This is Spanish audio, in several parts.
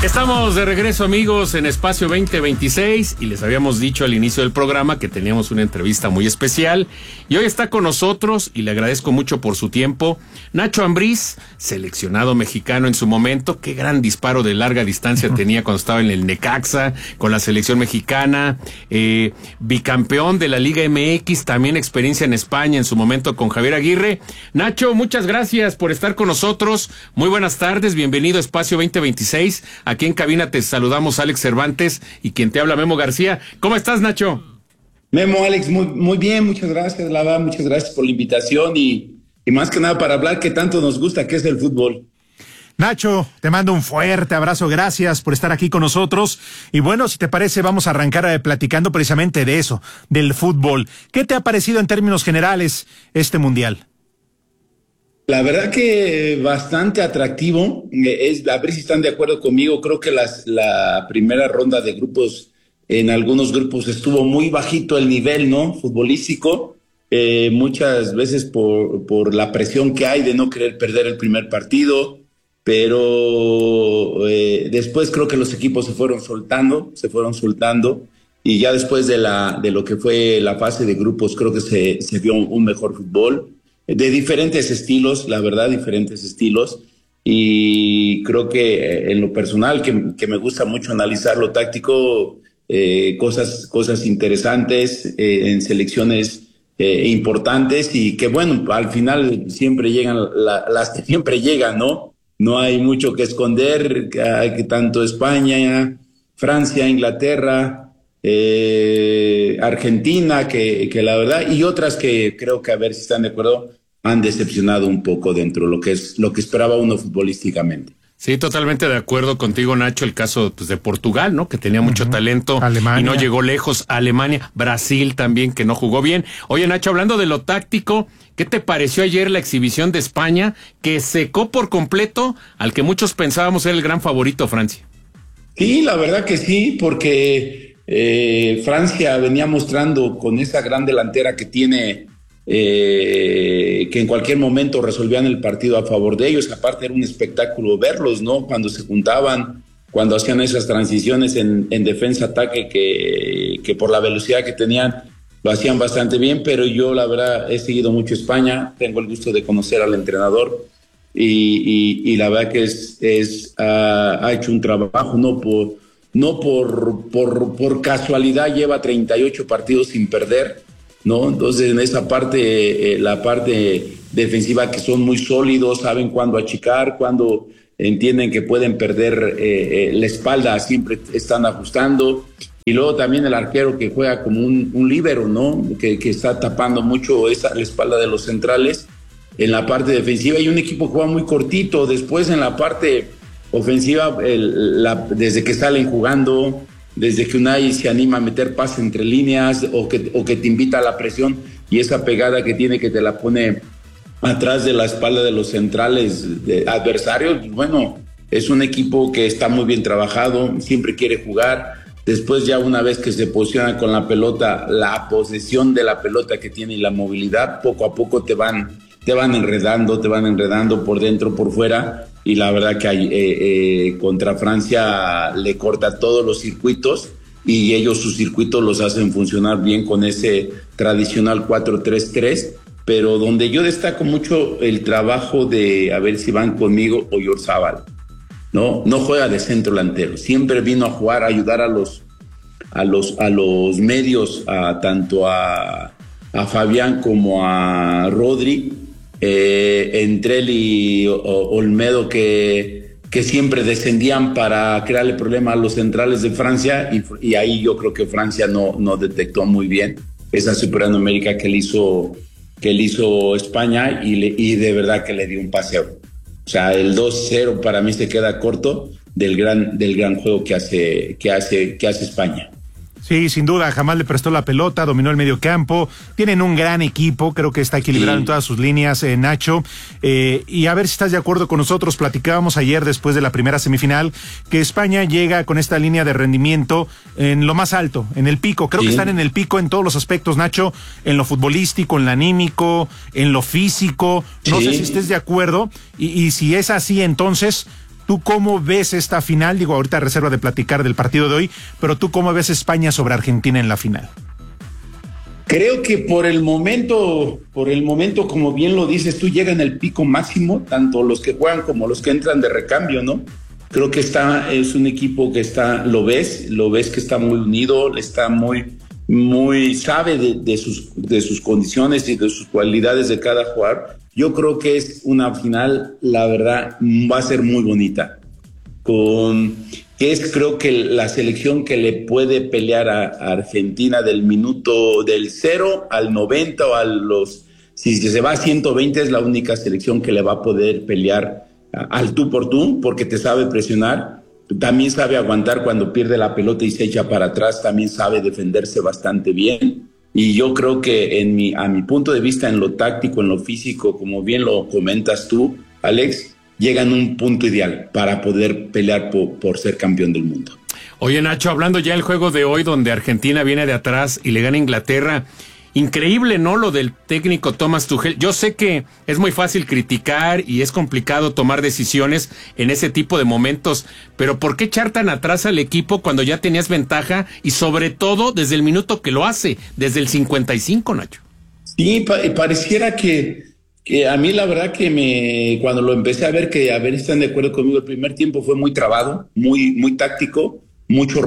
Estamos de regreso, amigos, en Espacio 2026 y les habíamos dicho al inicio del programa que teníamos una entrevista muy especial y hoy está con nosotros y le agradezco mucho por su tiempo Nacho Ambriz, seleccionado mexicano en su momento. Qué gran disparo de larga distancia tenía cuando estaba en el Necaxa con la selección mexicana, bicampeón de la Liga MX, también experiencia en España en su momento con Javier Aguirre. Nacho, muchas gracias por estar con nosotros. Muy buenas tardes, bienvenido a Espacio 2026. Aquí en cabina te saludamos Alex Cervantes y quien te habla Memo García. ¿Cómo estás, Nacho? Memo, Alex, muy bien, muchas gracias, Lava, muchas gracias por la invitación y más que nada para hablar que tanto nos gusta, que es el fútbol. Nacho, te mando un fuerte abrazo, gracias por estar aquí con nosotros. Y bueno, si te parece, vamos a arrancar platicando precisamente de eso, del fútbol. ¿Qué te ha parecido en términos generales este mundial? La verdad que bastante atractivo, a ver si están de acuerdo conmigo, creo que la primera ronda de grupos, en algunos grupos estuvo muy bajito el nivel, ¿no? Futbolístico, muchas veces por la presión que hay de no querer perder el primer partido, pero después creo que los equipos se fueron soltando, y ya después de lo que fue la fase de grupos creo que se vio un mejor fútbol. De diferentes estilos, la verdad, diferentes estilos. Y creo que en lo personal, que me gusta mucho analizar lo táctico, cosas interesantes en selecciones importantes y que, bueno, al final siempre llegan las que siempre llegan, ¿no? No hay mucho que esconder, que tanto España, Francia, Inglaterra, Argentina, que la verdad, y otras que creo que, a ver si están de acuerdo, han decepcionado un poco dentro de lo que esperaba uno futbolísticamente. Sí, totalmente de acuerdo contigo, Nacho. El caso pues, de Portugal, ¿no? Que tenía mucho talento Alemania. Y no llegó lejos. Alemania, Brasil también, que no jugó bien. Oye, Nacho, hablando de lo táctico, ¿qué te pareció ayer la exhibición de España que secó por completo al que muchos pensábamos era el gran favorito, Francia? Sí, la verdad que sí, porque Francia venía mostrando con esa gran delantera que tiene, que en cualquier momento resolvían el partido a favor de ellos. Aparte era un espectáculo verlos, ¿no? Cuando se juntaban, cuando hacían esas transiciones en defensa-ataque que por la velocidad que tenían lo hacían bastante bien, pero yo la verdad he seguido mucho España, tengo el gusto de conocer al entrenador y la verdad que ha hecho un trabajo, no por casualidad lleva 38 partidos sin perder, ¿no? Entonces en esa parte, la parte defensiva que son muy sólidos, saben cuándo achicar, cuándo entienden que pueden perder la espalda, siempre están ajustando. Y luego también el arquero que juega como un líbero, ¿no? Que está tapando mucho la espalda de los centrales en la parte defensiva. Y un equipo que juega muy cortito. Después en la parte ofensiva, desde que salen jugando, desde que Unai se anima a meter pase entre líneas o que te invita a la presión y esa pegada que tiene que te la pone atrás de la espalda de los centrales adversarios, bueno, es un equipo que está muy bien trabajado, siempre quiere jugar. Después ya una vez que se posiciona con la pelota, la posesión de la pelota que tiene y la movilidad, poco a poco te van enredando por dentro, por fuera. Y la verdad que contra Francia le corta todos los circuitos y ellos sus circuitos los hacen funcionar bien con ese tradicional 4-3-3, pero donde yo destaco mucho el trabajo de, a ver si van conmigo, Oyarzábal, ¿no? No juega de centro delantero, siempre vino a jugar, a ayudar a los medios, tanto a Fabián como a Rodri, entre él y Olmedo que siempre descendían para crearle problema a los centrales de Francia y ahí yo creo que Francia no detectó muy bien esa supernumérica que le hizo España y de verdad que le dio un paseo. O sea, el 2-0 para mí se queda corto del gran juego que hace España. Sí, sin duda, jamás le prestó la pelota, dominó el medio campo, tienen un gran equipo, creo que está equilibrado en todas sus líneas, Nacho, y a ver si estás de acuerdo con nosotros. Platicábamos ayer después de la primera semifinal que España llega con esta línea de rendimiento en lo más alto, en el pico, creo que están en el pico en todos los aspectos, Nacho, en lo futbolístico, en lo anímico, en lo físico, no sé si estés de acuerdo, y si es así, entonces ¿Tú cómo ves esta final? Digo, ahorita reserva de platicar del partido de hoy, pero ¿tú cómo ves España sobre Argentina en la final? Creo que por el momento, como bien lo dices, tú llegan al pico máximo, tanto los que juegan como los que entran de recambio, ¿no? Creo que es un equipo que lo ves que está muy unido, está muy sabe de sus condiciones y de sus cualidades de cada jugador. Yo creo que es una final, la verdad, va a ser muy bonita. Creo que la selección que le puede pelear a Argentina del 0 al 90 o si se va a 120 es la única selección que le va a poder pelear al tú por tú, porque te sabe presionar, también sabe aguantar cuando pierde la pelota y se echa para atrás, también sabe defenderse bastante bien. Y yo creo que a mi punto de vista, en lo táctico, en lo físico, como bien lo comentas tú, Alex, llegan a un punto ideal para poder pelear por ser campeón del mundo. Oye, Nacho, hablando ya del juego de hoy, donde Argentina viene de atrás y le gana a Inglaterra, increíble, ¿no? Lo del técnico Thomas Tuchel. Yo sé que es muy fácil criticar y es complicado tomar decisiones en ese tipo de momentos, pero ¿por qué echar tan atrás al equipo cuando ya tenías ventaja y sobre todo desde el minuto que lo hace, desde el 55, Nacho? Sí, pareciera que a mí la verdad que cuando lo empecé a ver, están de acuerdo conmigo, el primer tiempo fue muy trabado, muy táctico, mucho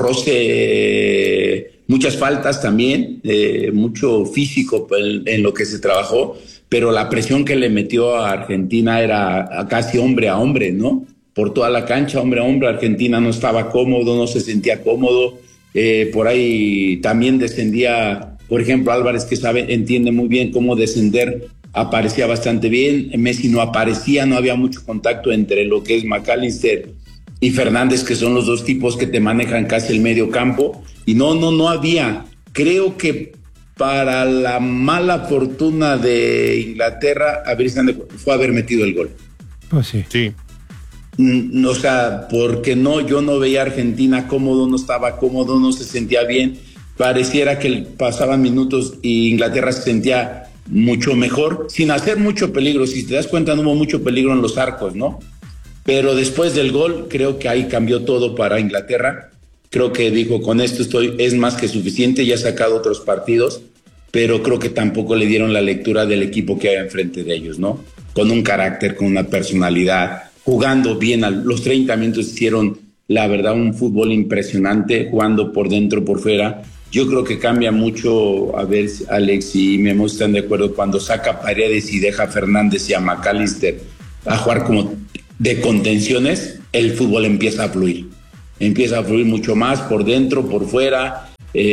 roce, muchas faltas también, mucho físico en lo que se trabajó, pero la presión que le metió a Argentina era casi hombre a hombre, ¿no? Por toda la cancha, hombre a hombre. Argentina no estaba cómodo, no se sentía cómodo, por ahí también descendía, por ejemplo, Álvarez, que entiende muy bien cómo descender, aparecía bastante bien. Messi no aparecía, no había mucho contacto entre lo que es McAllister y Fernández, que son los dos tipos que te manejan casi el medio campo, y no había. Creo que para la mala fortuna de Inglaterra, fue haber metido el gol. Pues sí. Sí. O sea, porque yo no veía a Argentina cómodo, no estaba cómodo, no se sentía bien. Pareciera que pasaban minutos y Inglaterra se sentía mucho mejor, sin hacer mucho peligro. Si te das cuenta, no hubo mucho peligro en los arcos, ¿no? Pero después del gol, creo que ahí cambió todo para Inglaterra. Creo que dijo, con esto es más que suficiente, ya ha sacado otros partidos, pero creo que tampoco le dieron la lectura del equipo que hay enfrente de ellos, ¿no? Con un carácter, con una personalidad, jugando bien. Los 30 minutos hicieron, la verdad, un fútbol impresionante, jugando por dentro, por fuera. Yo creo que cambia mucho, a ver, Alex y Memo están de acuerdo, cuando saca Paredes y deja a Fernández y a McAllister a jugar como de contenciones, el fútbol empieza a fluir mucho más por dentro, por fuera.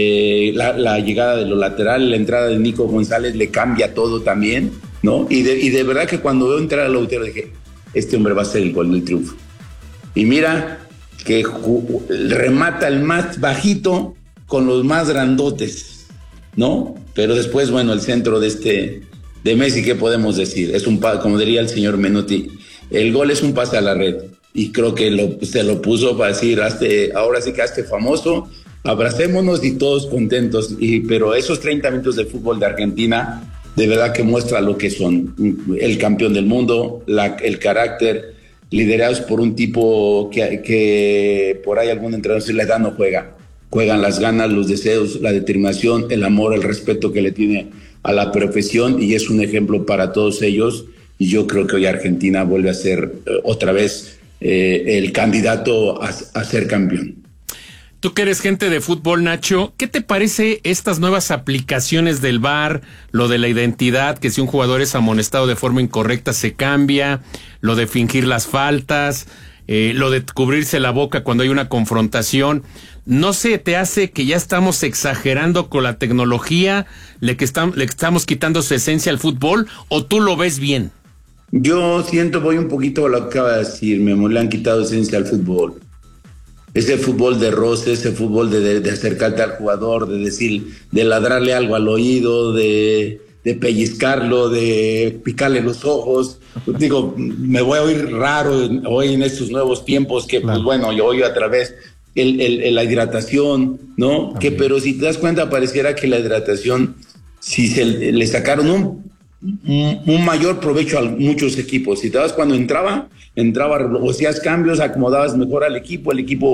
La llegada de los laterales, la entrada de Nico González le cambia todo también, ¿no? Y de verdad que cuando veo entrar a Lautaro dije, este hombre va a ser el gol del triunfo. Y mira que remata el más bajito con los más grandotes, ¿no? Pero después, bueno, el centro de Messi, ¿qué podemos decir? Es como diría el señor Menotti, el gol es un pase a la red. Y creo que se lo puso para decir, ahora sí que hazte famoso, abracémonos y todos contentos. Pero esos 30 minutos de fútbol de Argentina, de verdad que muestra lo que son. El campeón del mundo, el carácter, liderados por un tipo que por ahí algún entrenador si le da no juega. Juegan las ganas, los deseos, la determinación, el amor, el respeto que le tiene a la profesión, y es un ejemplo para todos ellos. Y yo creo que hoy Argentina vuelve a ser otra vez el candidato a ser campeón. Tú que eres gente de fútbol, Nacho, ¿qué te parece estas nuevas aplicaciones del VAR? Lo de la identidad, que si un jugador es amonestado de forma incorrecta se cambia, lo de fingir las faltas, lo de cubrirse la boca cuando hay una confrontación. ¿No se te hace que ya estamos exagerando con la tecnología, le estamos quitando su esencia al fútbol, o tú lo ves bien? Yo voy un poquito a lo que acaba de decir, Memo, le han quitado esencia al fútbol. Ese fútbol de roce, ese fútbol de acercarte al jugador, de decir, de ladrarle algo al oído, de pellizcarlo, de picarle los ojos. Digo, me voy a oír raro hoy en estos nuevos tiempos que, claro, pues bueno, yo oigo a través la hidratación, ¿no? Pero si te das cuenta, pareciera que la hidratación, si le sacaron un mayor provecho a muchos equipos. Si te das cuando entraba, o hacías cambios, acomodabas mejor al equipo,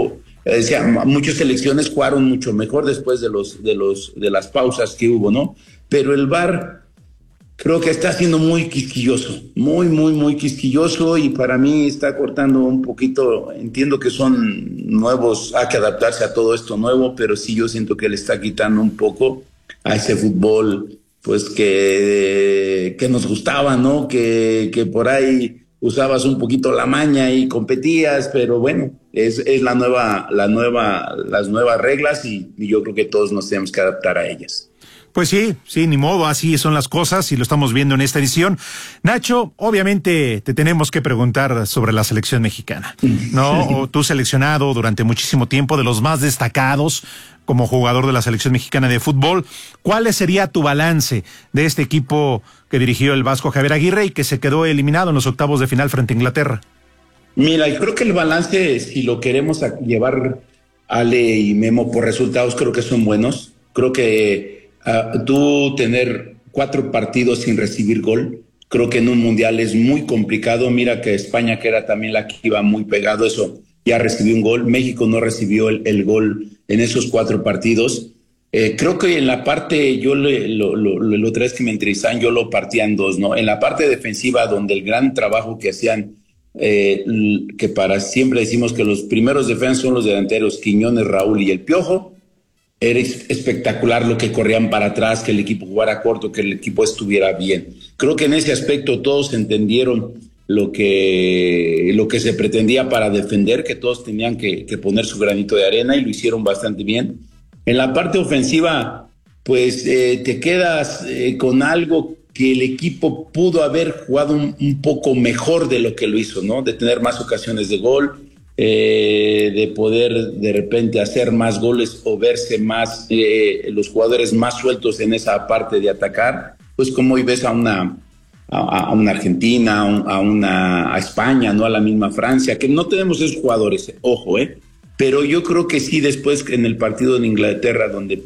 muchas selecciones jugaron mucho mejor después de las pausas que hubo, ¿no? Pero el VAR creo que está siendo muy quisquilloso, muy quisquilloso, y para mí está cortando un poquito. Entiendo que son nuevos, hay que adaptarse a todo esto nuevo, pero sí yo siento que le está quitando un poco a ese fútbol pues que nos gustaba, ¿no? Que por ahí usabas un poquito la maña y competías, pero bueno, es las nuevas reglas, y yo creo que todos nos tenemos que adaptar a ellas. Pues sí, ni modo, así son las cosas y lo estamos viendo en esta edición. Nacho, obviamente te tenemos que preguntar sobre la selección mexicana, ¿no? Tú seleccionado durante muchísimo tiempo, de los más destacados como jugador de la selección mexicana de fútbol. ¿Cuál sería tu balance de este equipo que dirigió el Vasco Javier Aguirre y que se quedó eliminado en los octavos de final frente a Inglaterra? Mira, yo creo que el balance, si lo queremos llevar Ale y Memo por resultados, creo que son buenos. Creo que tú tener 4 partidos sin recibir gol, creo que en un mundial es muy complicado. Mira que España, que era también la que iba muy pegado, eso ya recibió un gol. México no recibió el gol en esos 4 partidos. Creo que en la parte, yo lo otra vez que me entrevistaban, yo lo partía en 2, ¿no? En la parte defensiva, donde el gran trabajo que hacían, que para siempre decimos que los primeros defensas son los delanteros, Quiñones, Raúl y el Piojo. Era espectacular lo que corrían para atrás, que el equipo jugara corto, que el equipo estuviera bien. Creo que en ese aspecto todos entendieron lo que se pretendía para defender, que todos tenían que poner su granito de arena, y lo hicieron bastante bien. En la parte ofensiva, pues te quedas con algo que el equipo pudo haber jugado un poco mejor de lo que lo hizo, ¿no? De tener más ocasiones de gol, de poder de repente hacer más goles o verse más, los jugadores más sueltos en esa parte de atacar, pues como hoy ves a una Argentina, a España, no a la misma Francia, que no tenemos esos jugadores, ojo, pero yo creo que sí, después en el partido de Inglaterra, donde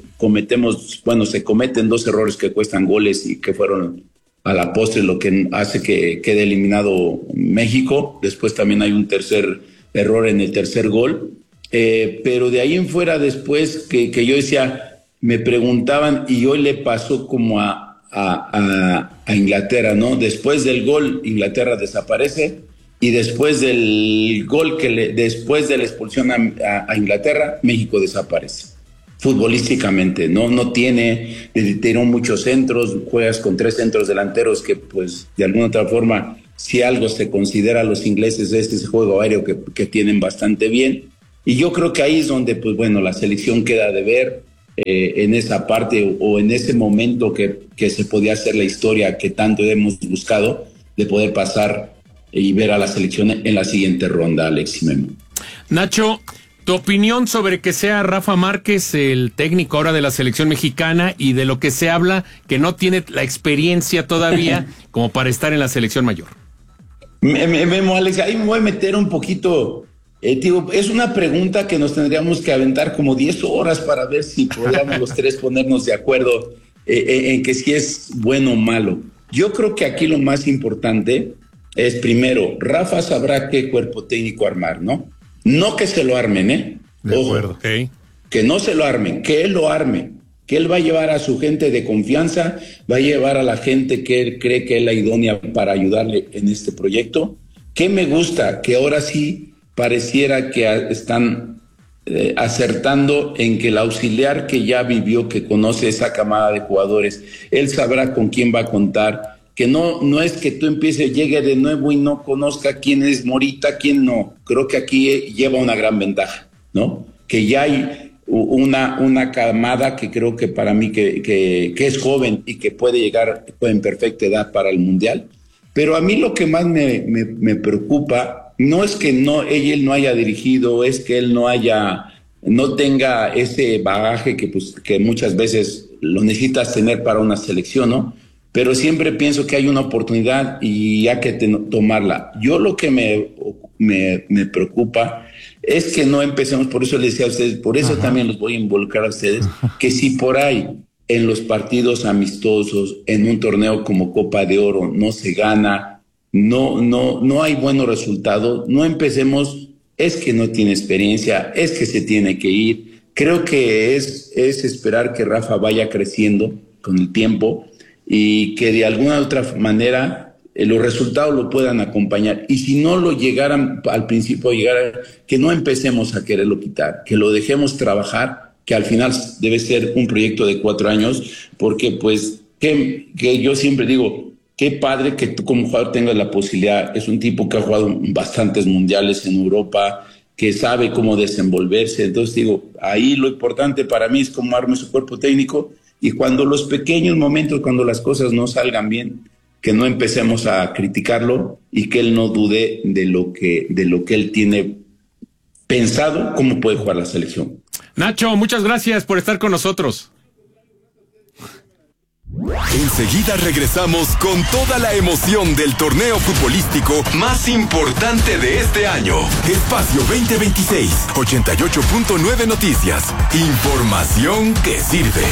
se cometen 2 errores que cuestan goles y que fueron a la postre lo que hace que quede eliminado México. Después también hay un tercer error en el tercer gol, pero de ahí en fuera, después que yo decía, me preguntaban, y hoy le pasó como a Inglaterra, ¿no? Después del gol, Inglaterra desaparece, y después del gol, después de la expulsión a Inglaterra, México desaparece. Futbolísticamente, no tiene muchos centros, juegas con 3 centros delanteros que, pues, de alguna otra forma, si algo se considera a los ingleses, ese juego aéreo que tienen bastante bien. Y yo creo que ahí es donde, pues bueno, la selección queda de ver en esa parte, o en ese momento que se podía hacer la historia que tanto hemos buscado, de poder pasar y ver a la selección en la siguiente ronda, Alex y Memo. Nacho, tu opinión sobre que sea Rafa Márquez el técnico ahora de la selección mexicana, y de lo que se habla que no tiene la experiencia todavía como para estar en la selección mayor. Memo, Alex, ahí me voy a meter un poquito. Es una pregunta que nos tendríamos que aventar como 10 horas para ver si podríamos los 3 ponernos de acuerdo en que si es bueno o malo. Yo creo que aquí lo más importante es, primero, Rafa sabrá qué cuerpo técnico armar, ¿no? No que se lo armen, De acuerdo. Okay. Que no se lo armen, que él lo arme, que él va a llevar a su gente de confianza, va a llevar a la gente que él cree que es la idónea para ayudarle en este proyecto. Que me gusta que ahora sí pareciera que están acertando en que el auxiliar que ya vivió, que conoce esa camada de jugadores, él sabrá con quién va a contar, que no es que tú empieces, llegue de nuevo y no conozca quién es Morita, quién no. Creo que aquí lleva una gran ventaja, ¿no? Que ya hay una camada que creo que para mí que es joven y que puede llegar en perfecta edad para el Mundial. Pero a mí lo que más me preocupa no es que él no haya dirigido, es que él no tenga ese bagaje que muchas veces lo necesitas tener para una selección, ¿no? Pero siempre pienso que hay una oportunidad y hay que tomarla. Yo lo que me preocupa es que no empecemos, por eso les decía a ustedes, por eso también los voy a involucrar a ustedes, que si por ahí en los partidos amistosos, en un torneo como Copa de Oro, no se gana, no hay buenos resultados, no empecemos, es que no tiene experiencia, es que se tiene que ir. Creo que es esperar que Rafa vaya creciendo con el tiempo y que de alguna u otra manera los resultados lo puedan acompañar. Y si no lo llegaran al principio, que no empecemos a quererlo quitar, que lo dejemos trabajar, que al final debe ser un proyecto de 4 años, porque pues que yo siempre digo, qué padre que tú como jugador tengas la posibilidad. Es un tipo que ha jugado bastantes mundiales en Europa, que sabe cómo desenvolverse. Entonces digo, ahí lo importante para mí es cómo arme su cuerpo técnico, y cuando los pequeños momentos, cuando las cosas no salgan bien, que no empecemos a criticarlo y que él no dude de lo que él tiene pensado, cómo puede jugar la selección. Nacho, muchas gracias por estar con nosotros. Enseguida regresamos con toda la emoción del torneo futbolístico más importante de este año. Espacio 2026, 88.9 Noticias. Información que sirve.